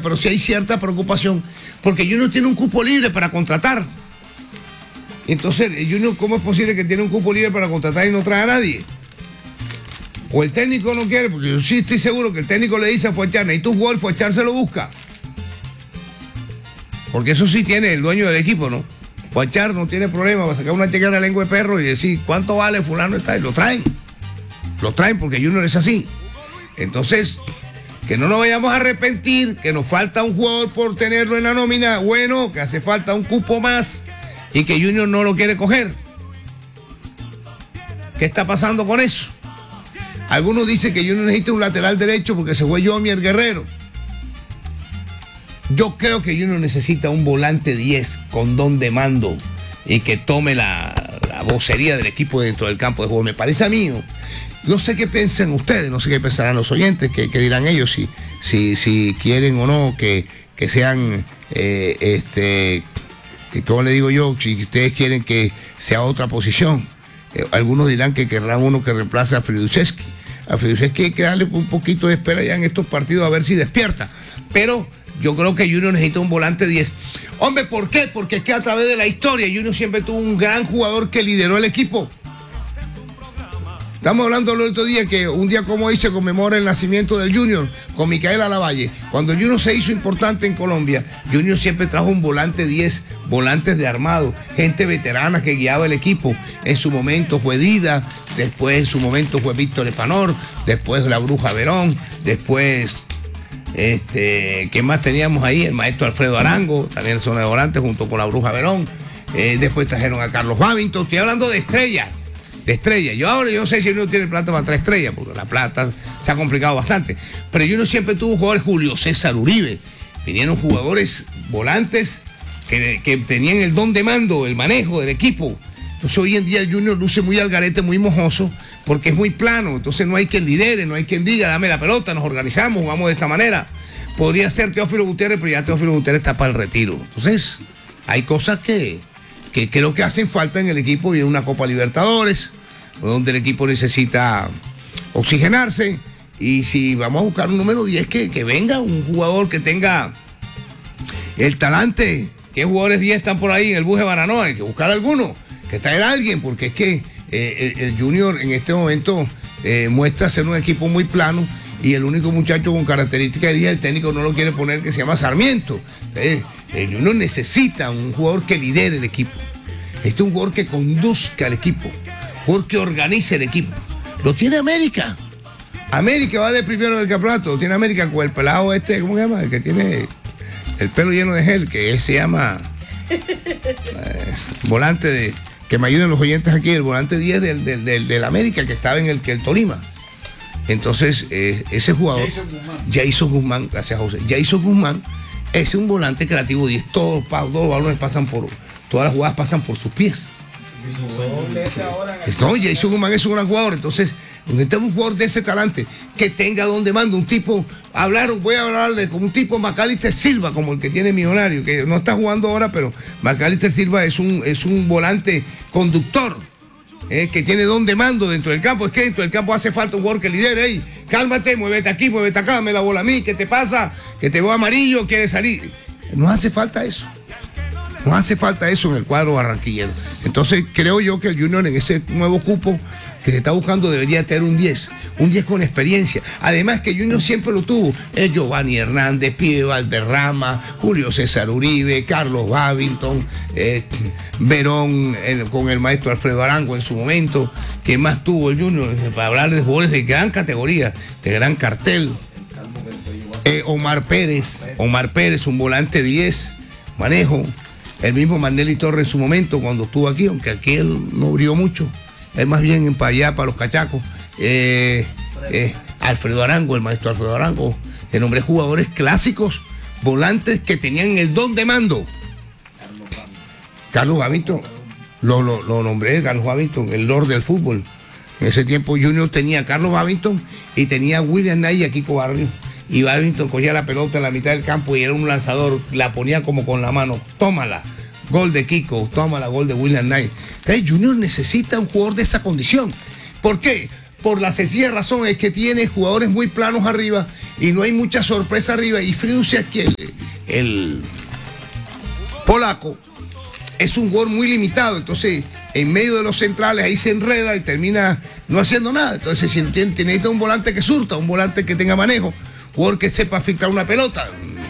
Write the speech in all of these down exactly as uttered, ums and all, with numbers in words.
pero sí hay cierta preocupación, porque Junior tiene un cupo libre para contratar. Entonces, Junior, ¿cómo es posible que tiene un cupo libre para contratar y no trae a nadie? O el técnico no quiere, porque yo sí estoy seguro que el técnico le dice a Fuachar, y tu jugador, Fuachar se lo busca. Porque eso sí tiene el dueño del equipo, ¿no? Fuachar no tiene problema, va a sacar una chequera de lengua de perro y decir, ¿cuánto vale fulano está? Y lo traen. Lo traen porque Junior es así. Entonces, que no nos vayamos a arrepentir, que nos falta un jugador por tenerlo en la nómina, bueno, que hace falta un cupo más y que Junior no lo quiere coger. ¿Qué está pasando con eso? Algunos dicen que Junior necesita un lateral derecho porque se fue Yomi Guerrero. Yo creo que Junior necesita un volante diez con don de mando y que tome la, la vocería del equipo dentro del campo de juego. Me parece a mí, ¿no? No sé qué piensan ustedes, no sé qué pensarán los oyentes, qué, qué dirán ellos, si, si, si quieren o no que, que sean, eh, este, ¿cómo le digo yo? Si ustedes quieren que sea otra posición. Eh, algunos dirán que querrán uno que reemplace a Friduszewski. A Friduszewski hay que darle un poquito de espera ya en estos partidos a ver si despierta. Pero yo creo que Junior necesita un volante diez. Hombre, ¿por qué? Porque es que a través de la historia Junior siempre tuvo un gran jugador que lideró el equipo. Estamos hablando el otro día que un día como hoy se conmemora el nacimiento del Junior con Micaela Lavalle. Cuando el Junior se hizo importante en Colombia, Junior siempre trajo un volante diez, volantes de armado, gente veterana que guiaba el equipo. En su momento fue Dida, después en su momento fue Víctor Epanor, después la Bruja Verón, después, este, ¿qué más teníamos ahí? El maestro Alfredo Arango, también zona de volantes junto con la Bruja Verón. Eh, después trajeron a Carlos Babington. Estoy hablando de estrellas. De estrella. Yo ahora yo no sé si uno tiene plata para tres estrellas, porque la plata se ha complicado bastante. Pero uno siempre tuvo jugadores, Julio César Uribe. Vinieron jugadores volantes que, que tenían el don de mando, el manejo del equipo. Entonces hoy en día el Junior luce muy al garete, muy mojoso, porque es muy plano. Entonces no hay quien lidere, no hay quien diga, dame la pelota, nos organizamos, jugamos de esta manera. Podría ser Teófilo Gutiérrez, pero ya Teófilo Gutiérrez está para el retiro. Entonces hay cosas que... que creo que hacen falta en el equipo. Viene una Copa Libertadores, donde el equipo necesita oxigenarse, y si vamos a buscar un número diez, que, que venga un jugador que tenga el talante. ¿Qué jugadores diez están por ahí en el buje Baranoa? Hay que buscar alguno, que traer a alguien, porque es que eh, el, el Junior en este momento eh, muestra ser un equipo muy plano, y el único muchacho con características de diez, el técnico no lo quiere poner, que se llama Sarmiento. Entonces, el Junior necesita un jugador que lidere el equipo. Este es un jugador que conduzca al equipo, un jugador que organice el equipo. Lo tiene América. América va de primero del campeonato. Lo tiene América con el pelado este, ¿cómo se llama? El que tiene el pelo lleno de gel, que se llama eh, volante de, que me ayuden los oyentes aquí, el volante diez del, del, del, del América, que estaba en el, que el Tolima. Entonces, eh, ese jugador, Jason Guzmán, gracias José, Jason Guzmán es un volante creativo diez. Todos, todos los balones pasan por, todas las jugadas pasan por sus pies. No, Jason Guzmán es un gran jugador. Entonces, necesitamos un jugador de ese talante, que tenga donde manda, un tipo, hablar, voy a hablarle como un tipo Macalister Silva, como el que tiene Millonario, que no está jugando ahora, pero Macalister Silva es un, es un volante conductor. Eh, que tiene don de mando dentro del campo. Es que dentro del campo hace falta un jugador que lidere. Hey, cálmate, muévete aquí, muévete acá, dame la bola a mí, ¿qué te pasa? Que te veo amarillo, quieres salir. Nos hace falta eso. Nos hace falta eso en el cuadro barranquillero. Entonces creo yo que el Junior, en ese nuevo cupo que se está buscando, debería tener un diez. Un diez con experiencia. Además que Junior siempre lo tuvo. El Giovanni Hernández, Pide Valderrama, Julio César Uribe, Carlos Babington, eh, Verón, el, con el maestro Alfredo Arango en su momento. ¿Qué más tuvo el Junior? Para hablar de jugadores de gran categoría, de gran cartel. Eh, Omar Pérez, Omar Pérez, un volante diez, manejo. El mismo Manelli Torres en su momento, cuando estuvo aquí, aunque aquí él no brilló mucho. Él más bien para allá, para los cachacos. Eh, eh, Alfredo Arango, el maestro Alfredo Arango. Te nombré jugadores clásicos, volantes que tenían el don de mando. Carlos Babington, lo, lo, lo nombré, Carlos Babington, el lord del fútbol. En ese tiempo Junior tenía a Carlos Babington y tenía a William Knight y a Kiko Barrio. Y Babington cogía la pelota en la mitad del campo y era un lanzador, la ponía como con la mano, tómala, gol de Kiko, tómala, gol de William Knight. Entonces Junior necesita un jugador de esa condición. ¿Por qué? por la sencilla razón es que tiene jugadores muy planos arriba y no hay mucha sorpresa arriba. Y Fridusiak, el, el polaco, es un gol muy limitado. Entonces, en medio de los centrales, ahí se enreda y termina no haciendo nada. Entonces, si necesita un volante que surta, un volante que tenga manejo, un jugador que sepa filtrar una pelota.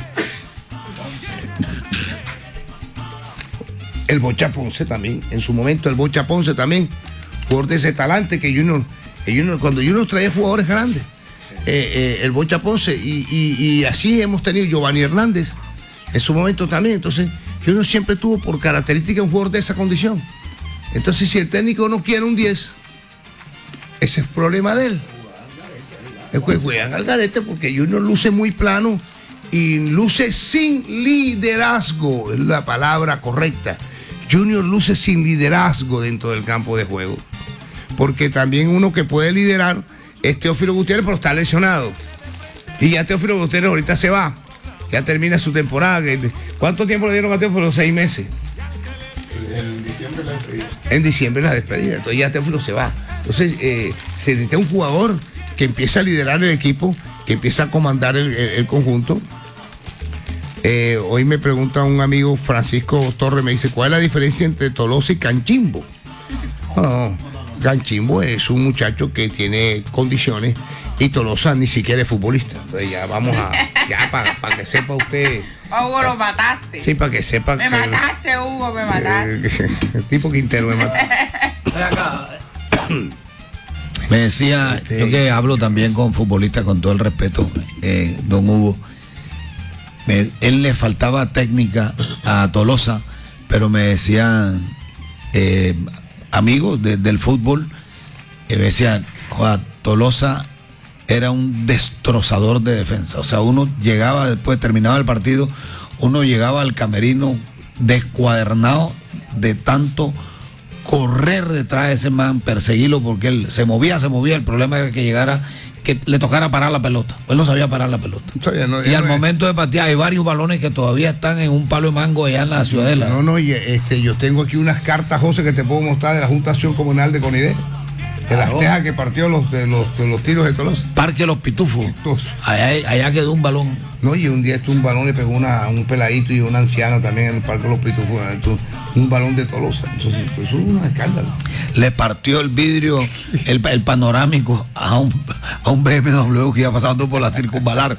El Bocha Ponce también, en su momento el Bocha Ponce también, jugador de ese talante que Junior, el Junior cuando Junior traía jugadores grandes, eh, eh, el Bocha Ponce, y, y, y así hemos tenido Giovanni Hernández, en su momento también. Entonces, Junior siempre tuvo por característica un jugador de esa condición. Entonces, si el técnico no quiere un diez, ese es problema de él. Es que juegan al garete porque Junior luce muy plano y luce sin liderazgo, es la palabra correcta. Junior luce sin liderazgo dentro del campo de juego. Porque también uno que puede liderar es Teófilo Gutiérrez, pero está lesionado. Y ya Teófilo Gutiérrez ahorita se va. Ya termina su temporada. ¿Cuánto tiempo le dieron a Teófilo? Seis meses. En diciembre la despedida. En diciembre la despedida. Entonces ya Teófilo se va. Entonces eh, se necesita un jugador que empiece a liderar el equipo, que empiece a comandar el, el, el conjunto. Eh, hoy me pregunta un amigo, Francisco Torres, me dice, ¿cuál es la diferencia entre Tolosa y Canchimbo? No, Canchimbo es un muchacho que tiene condiciones y Tolosa ni siquiera es futbolista. Entonces ya vamos a, ya para pa que sepa usted. Hugo, lo mataste. Sí, para que sepa. Me que, mataste, Hugo, me mataste. Eh, el tipo Quintero me mató. Me decía, Este... yo que hablo también con futbolistas con todo el respeto, eh, don Hugo, me, él le faltaba técnica a Tolosa, pero me decían eh, amigos de, del fútbol, eh, me decían, Juan, Tolosa era un destrozador de defensa. O sea, uno llegaba, después terminaba el partido, uno llegaba al camerino descuadernado de tanto correr detrás de ese man, perseguirlo, porque él se movía, se movía. El problema era que llegara, que le tocara parar la pelota. Él no sabía parar la pelota. Sabía, no, y al no, momento de patear, hay varios balones que todavía están en un palo de mango allá en la Ciudadela. No, no, y este, yo tengo aquí unas cartas, José, que te puedo mostrar de la Junta de Acción Comunal de Conide. De las tejas que partió los, de, los, de los tiros de Tolosa. Parque Los Pitufos. Allá, allá quedó un balón. No, y un día esto un balón le pegó una, a un peladito y una anciana también en el Parque Los Pitufos. Esto, un balón de Tolosa. Entonces, pues, eso es un escándalo. Le partió el vidrio, el, el panorámico a un, a un B M W que iba pasando por la circunvalar.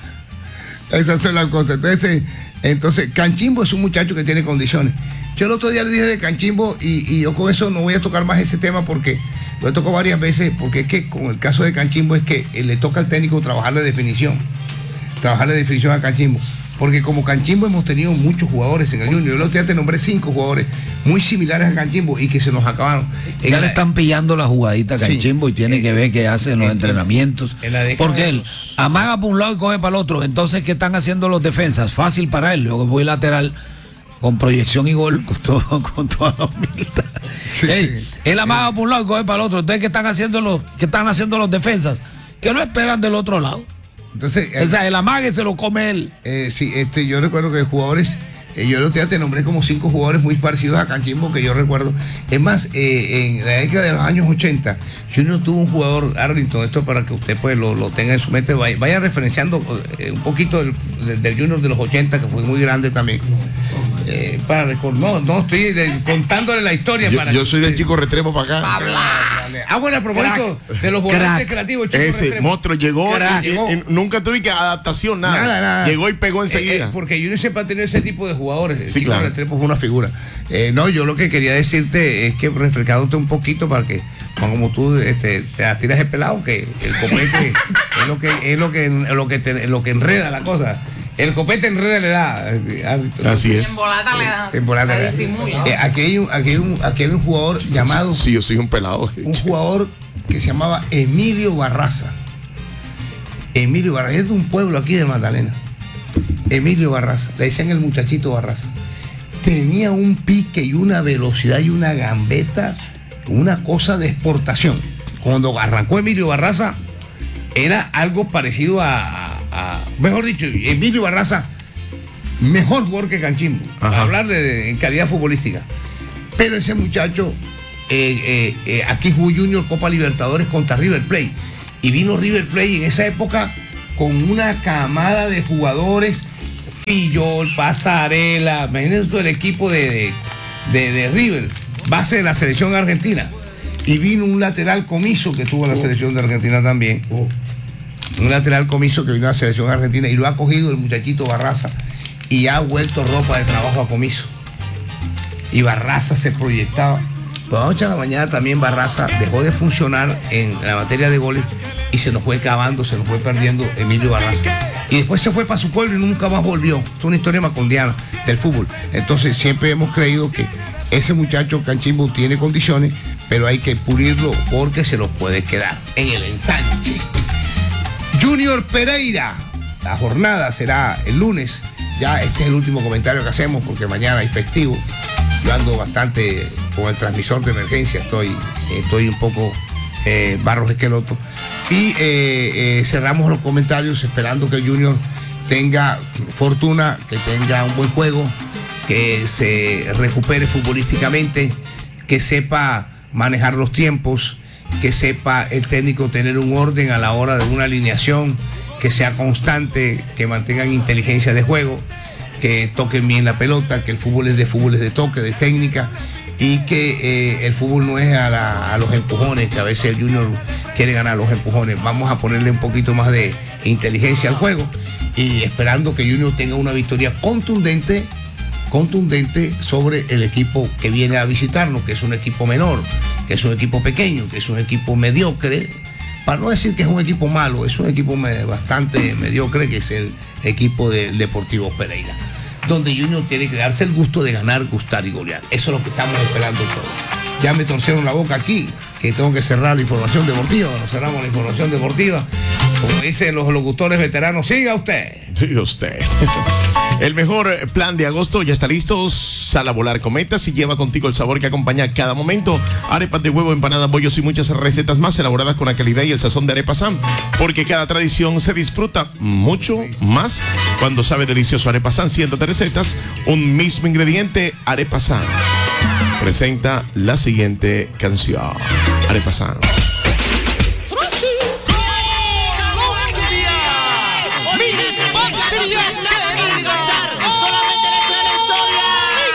Esas son las cosas. Entonces, entonces, Canchimbo es un muchacho que tiene condiciones. Yo el otro día le dije de Canchimbo y, y yo con eso no voy a tocar más ese tema porque lo he tocado varias veces, porque es que con el caso de Canchimbo es que le toca al técnico trabajar la definición, trabajar la definición a Canchimbo. Porque como Canchimbo hemos tenido muchos jugadores en el Junior. Yo el otro día te nombré cinco jugadores muy similares a Canchimbo y que se nos acabaron. Ya en le la... están pillando la jugadita a Canchimbo, sí, y tiene en, que ver qué hace en los en, entrenamientos. En porque él amaga por un lado y coge para el otro. Entonces, ¿qué están haciendo los defensas? Fácil para él. Luego voy lateral con proyección y gol, con, todo, con toda la humildad. Sí, Ey, sí. Él amaga por un lado y coge para el otro. Entonces, ¿qué están haciendo los, qué están haciendo los defensas? Que no esperan del otro lado. Entonces, o sea, el amague se lo come él. Eh, sí, este, yo recuerdo que jugadores, eh, yo el otro día te nombré como cinco jugadores muy parecidos a Canchimbo que yo recuerdo. Es más, eh, en la década de los años ochenta, Junior tuvo un jugador, Arlington, esto para que usted pues lo, lo tenga en su mente, vaya, vaya referenciando eh, un poquito del, del, del Junior de los ochenta, que fue muy grande también. Eh, para recordar, no, no estoy de, contándole la historia. Yo, para yo soy del Chico Restrepo para acá. Ah, bueno, a propósito de los volantes creativos, Chico Ese Restrepo. monstruo llegó, y, llegó. Y, y nunca tuve que adaptación, nada. Nada, nada. Llegó y pegó enseguida. Eh, eh, porque Junior siempre ha tenido ese tipo de jugadores. El sí, Chico claro. Restrepo fue una figura. Eh, no, yo lo que quería decirte es que refrescándote un poquito para que, como tú este, te tiras el pelado, que el copete es lo que es lo que lo que te, lo que enreda la cosa. El copete enreda le da. Así es. En volata le da. En volata le da. Disimula. Eh, aquí, hay un, aquí, hay un, aquí hay un jugador llamado. Sí, yo soy un pelado. Un jugador que se llamaba Emilio Barraza. Emilio Barraza, es de un pueblo aquí de Magdalena. Emilio Barraza, le decían el muchachito Barraza. Tenía un pique y una velocidad y una gambeta, una cosa de exportación. Cuando arrancó Emilio Barraza, era algo parecido a, a, a mejor dicho, Emilio Barraza, mejor jugador que Canchimbo, para hablar de, de, en calidad futbolística. Pero ese muchacho eh, eh, eh, aquí jugó Junior Copa Libertadores contra River Plate. Y vino River Plate en esa época con una camada de jugadores, Fillol, Pasarela, imagínense todo el equipo de, de, de, de River, base de la selección argentina. Y vino un lateral Comiso que tuvo la selección de Argentina también. Un lateral Comiso que vino a la selección argentina y lo ha cogido el muchachito Barraza y ha vuelto ropa de trabajo a Comiso. Y Barraza se proyectaba. Por la noche a la mañana también Barraza dejó de funcionar en la materia de goles y se nos fue cavando, se nos fue perdiendo Emilio Barraza. Y después se fue para su pueblo y nunca más volvió. Es una historia macondiana del fútbol. Entonces siempre hemos creído que ese muchacho Canchimbo tiene condiciones, pero hay que pulirlo porque se los puede quedar en el ensanche. Junior Pereira, la jornada será el lunes. Ya este es el último comentario que hacemos porque mañana hay festivo. Yo ando bastante con el transmisor de emergencia, estoy, estoy un poco eh, barros esqueloto. Y eh, eh, cerramos los comentarios esperando que el Junior tenga fortuna, que tenga un buen juego, que se recupere futbolísticamente, que sepa manejar los tiempos, que sepa el técnico tener un orden a la hora de una alineación, que sea constante, que mantengan inteligencia de juego, que toquen bien la pelota, que el fútbol es de fútbol, es de toque, de técnica, y que eh, el fútbol no es a, la, a los empujones, que a veces el Junior quiere ganar los empujones. Vamos a ponerle un poquito más de inteligencia al juego y esperando que Junior tenga una victoria contundente, contundente sobre el equipo que viene a visitarnos, que es un equipo menor, que es un equipo pequeño, que es un equipo mediocre, para no decir que es un equipo malo, es un equipo bastante mediocre, que es el equipo del Deportivo Pereira, donde Junior tiene que darse el gusto de ganar, gustar y golear. Eso es lo que estamos esperando todos. Ya me torcieron la boca aquí, que tengo que cerrar la información deportiva. Nos cerramos la información deportiva. Como dicen los locutores veteranos, siga usted. Siga usted. El mejor plan de agosto ya está listo. Sal a volar cometas y lleva contigo el sabor que acompaña cada momento. Arepas de huevo, empanadas, bollos y muchas recetas más elaboradas con la calidad y el sazón de Arepa San. Porque cada tradición se disfruta mucho más cuando sabe delicioso. Arepa San, cientos de recetas, un mismo ingrediente. Arepa San presenta la siguiente canción. Arepa San.